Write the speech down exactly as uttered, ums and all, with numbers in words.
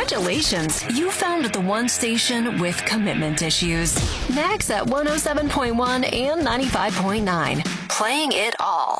Congratulations, you found the one station with commitment issues. Next at one oh seven point one and ninety-five point nine, playing it all.